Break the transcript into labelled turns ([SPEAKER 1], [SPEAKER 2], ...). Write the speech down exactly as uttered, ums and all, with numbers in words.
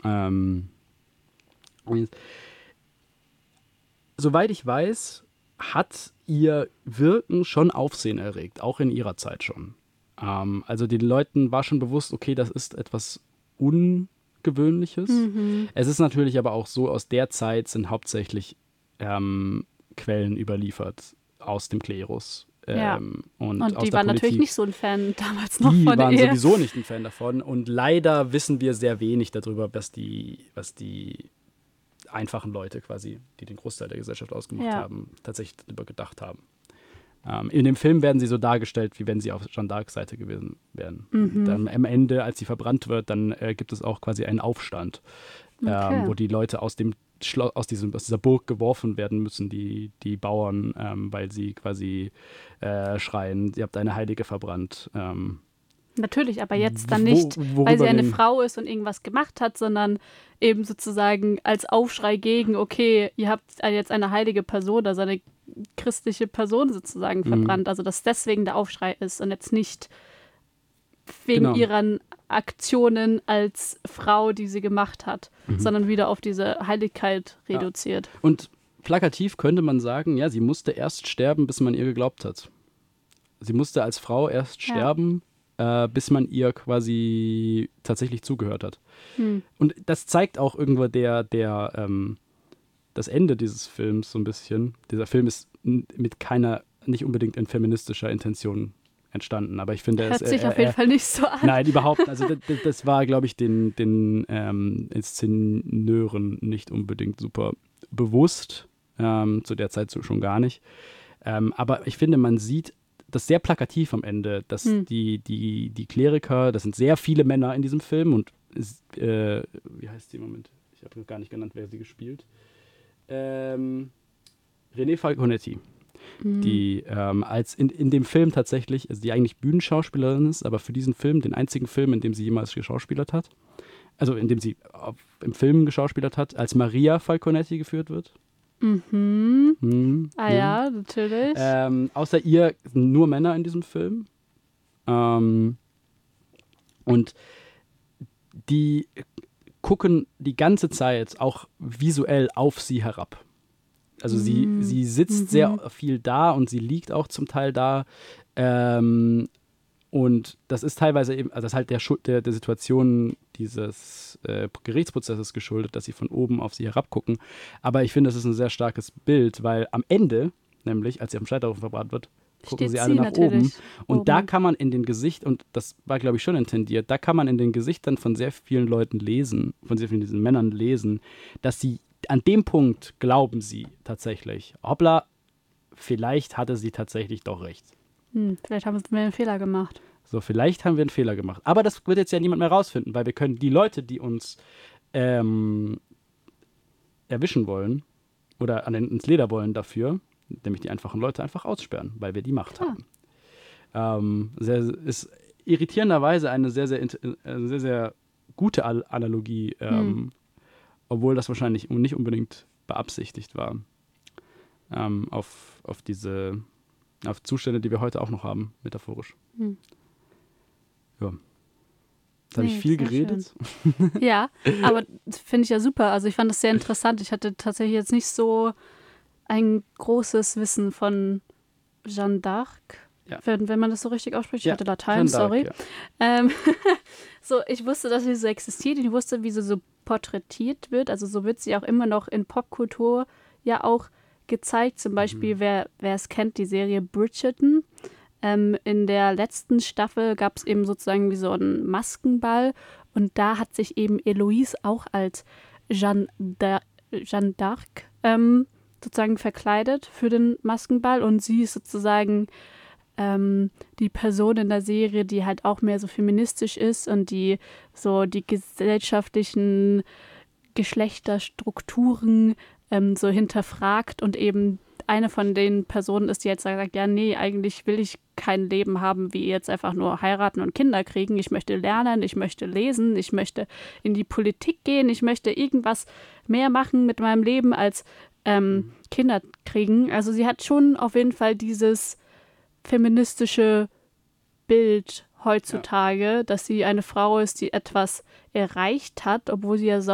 [SPEAKER 1] Ähm, und jetzt, soweit ich weiß, hat ihr Wirken schon Aufsehen erregt, auch in ihrer Zeit schon. Ähm, also den Leuten war schon bewusst, okay, das ist etwas Ungewöhnliches.
[SPEAKER 2] Mhm.
[SPEAKER 1] Es ist natürlich aber auch so, aus der Zeit sind hauptsächlich ähm, Quellen überliefert aus dem Klerus.
[SPEAKER 2] Ja.
[SPEAKER 1] Ähm, und,
[SPEAKER 2] Und
[SPEAKER 1] aus
[SPEAKER 2] die
[SPEAKER 1] der
[SPEAKER 2] waren natürlich
[SPEAKER 1] Politik.
[SPEAKER 2] nicht so ein Fan damals noch
[SPEAKER 1] Die
[SPEAKER 2] von der
[SPEAKER 1] waren
[SPEAKER 2] Ehe.
[SPEAKER 1] sowieso nicht ein Fan davon. Und leider wissen wir sehr wenig darüber, was die, was die einfachen Leute quasi, die den Großteil der Gesellschaft ausgemacht
[SPEAKER 2] Ja.
[SPEAKER 1] haben, tatsächlich darüber gedacht haben. Ähm, in dem Film werden sie so dargestellt, wie wenn sie auf Jeanne d'Arcs Seite gewesen wären.
[SPEAKER 2] Mhm.
[SPEAKER 1] Dann am Ende, als sie verbrannt wird, dann äh, gibt es auch quasi einen Aufstand,
[SPEAKER 2] Okay.
[SPEAKER 1] ähm, wo die Leute aus dem Schlo- aus, diesem, aus dieser Burg geworfen werden müssen, die, die Bauern, ähm, weil sie quasi äh, schreien, ihr habt eine Heilige verbrannt. Ähm,
[SPEAKER 2] Natürlich, aber jetzt dann
[SPEAKER 1] wo-
[SPEAKER 2] nicht, weil
[SPEAKER 1] worüber
[SPEAKER 2] sie eine
[SPEAKER 1] den-
[SPEAKER 2] Frau ist und irgendwas gemacht hat, sondern eben sozusagen als Aufschrei gegen, okay, ihr habt jetzt eine heilige Person, also eine christliche Person sozusagen
[SPEAKER 1] Mhm.
[SPEAKER 2] verbrannt. Also dass deswegen der Aufschrei ist und jetzt nicht wegen
[SPEAKER 1] Genau.
[SPEAKER 2] ihren Aktionen als Frau, die sie gemacht hat,
[SPEAKER 1] Mhm.
[SPEAKER 2] sondern wieder auf diese Heiligkeit
[SPEAKER 1] Ja.
[SPEAKER 2] reduziert.
[SPEAKER 1] Und plakativ könnte man sagen, ja, sie musste erst sterben, bis man ihr geglaubt hat. Sie musste als Frau erst
[SPEAKER 2] Ja.
[SPEAKER 1] sterben, äh, bis man ihr quasi tatsächlich zugehört hat.
[SPEAKER 2] Hm.
[SPEAKER 1] Und das zeigt auch irgendwo der, der, ähm, das Ende dieses Films so ein bisschen. Dieser Film ist n- mit keiner, nicht unbedingt in feministischer Intention entstanden, aber ich finde
[SPEAKER 2] Hört
[SPEAKER 1] es...
[SPEAKER 2] sich
[SPEAKER 1] äh,
[SPEAKER 2] auf jeden
[SPEAKER 1] äh,
[SPEAKER 2] Fall nicht so an.
[SPEAKER 1] Nein, überhaupt nicht. Also das, das war, glaube ich, den, den ähm, Inszeneuren nicht unbedingt super bewusst. Ähm, zu der Zeit so schon gar nicht. Ähm, aber ich finde, man sieht das sehr plakativ am Ende, dass
[SPEAKER 2] Hm.
[SPEAKER 1] die, die, die Kleriker, das sind sehr viele Männer in diesem Film und äh, wie heißt sie im Moment? Ich habe noch gar nicht genannt, wer sie gespielt. Ähm, René Falconetti,
[SPEAKER 2] Hm.
[SPEAKER 1] die ähm, als in, in dem Film tatsächlich, also die eigentlich Bühnenschauspielerin ist, aber für diesen Film, den einzigen Film, in dem sie jemals geschauspielert hat, also in dem sie auf, im Film geschauspielert hat, als Maria Falconetti geführt wird.
[SPEAKER 2] Mhm.
[SPEAKER 1] Hm,
[SPEAKER 2] Ah
[SPEAKER 1] hm.
[SPEAKER 2] ja, natürlich.
[SPEAKER 1] Ähm, außer ihr sind nur Männer in diesem Film. Ähm, und die gucken die ganze Zeit auch visuell auf sie herab. Also sie,
[SPEAKER 2] Mm.
[SPEAKER 1] sie sitzt
[SPEAKER 2] Mhm.
[SPEAKER 1] sehr viel da und sie liegt auch zum Teil da. Ähm, und das ist teilweise eben, also das ist halt der, Schu- der, der Situation dieses äh, Gerichtsprozesses geschuldet, dass sie von oben auf sie herabgucken. Aber ich finde, das ist ein sehr starkes Bild, weil am Ende, nämlich, als sie auf dem Scheiterhaufen verbrannt wird, gucken
[SPEAKER 2] Steht
[SPEAKER 1] sie alle nach oben.
[SPEAKER 2] natürlich
[SPEAKER 1] Und
[SPEAKER 2] oben.
[SPEAKER 1] da kann man in den Gesicht, und das war, glaube ich, schon intendiert, da kann man in den Gesichtern von sehr vielen Leuten lesen, von sehr vielen diesen Männern lesen, dass sie an dem Punkt glauben sie tatsächlich, hoppla, vielleicht hatte sie tatsächlich doch recht.
[SPEAKER 2] Hm, vielleicht haben wir einen Fehler gemacht.
[SPEAKER 1] So, vielleicht haben wir einen Fehler gemacht. Aber das wird jetzt ja niemand mehr rausfinden, weil wir können die Leute, die uns ähm, erwischen wollen oder an den, ins Leder wollen dafür, nämlich die einfachen Leute, einfach aussperren, weil wir die Macht
[SPEAKER 2] Klar.
[SPEAKER 1] haben. Ähm, sehr, ist irritierenderweise eine sehr, sehr, int- eine sehr, sehr gute Al- Analogie, ähm,
[SPEAKER 2] Hm.
[SPEAKER 1] obwohl das wahrscheinlich nicht unbedingt beabsichtigt war, ähm, auf, auf diese auf Zustände, die wir heute auch noch haben, metaphorisch.
[SPEAKER 2] Hm.
[SPEAKER 1] Ja. Jetzt habe
[SPEAKER 2] Nee,
[SPEAKER 1] ich viel
[SPEAKER 2] sehr
[SPEAKER 1] geredet.
[SPEAKER 2] Ja, aber das finde ich ja super. Also ich fand das sehr interessant. Ich hatte tatsächlich jetzt nicht so ein großes Wissen von Jeanne d'Arc,
[SPEAKER 1] Ja.
[SPEAKER 2] wenn, wenn man das so richtig ausspricht. Ich
[SPEAKER 1] Ja,
[SPEAKER 2] hatte Latein,
[SPEAKER 1] Jeanne d'Arc,
[SPEAKER 2] sorry.
[SPEAKER 1] ja.
[SPEAKER 2] Ähm, so, ich wusste, dass sie so existiert. Ich wusste, wie sie so porträtiert wird. Also so wird sie auch immer noch in Popkultur ja auch gezeigt. Zum Beispiel,
[SPEAKER 1] Mhm.
[SPEAKER 2] wer wer es kennt, die Serie Bridgerton. Ähm, in der letzten Staffel gab es eben sozusagen wie so einen Maskenball. Und da hat sich eben Eloise auch als Jeanne d'A- Jeanne d'Arc ähm, sozusagen verkleidet für den Maskenball. Und sie ist sozusagen ähm, die Person in der Serie, die halt auch mehr so feministisch ist und die so die gesellschaftlichen Geschlechterstrukturen ähm, so hinterfragt und eben eine von den Personen ist, die jetzt sagt, ja, nee, eigentlich will ich kein Leben haben, wie jetzt einfach nur heiraten und Kinder kriegen. Ich möchte lernen, ich möchte lesen, ich möchte in die Politik gehen, ich möchte irgendwas mehr machen mit meinem Leben als ähm,
[SPEAKER 1] Mhm.
[SPEAKER 2] Kinder kriegen. Also sie hat schon auf jeden Fall dieses feministische Bild heutzutage, dass sie eine Frau ist, die etwas erreicht hat, obwohl sie ja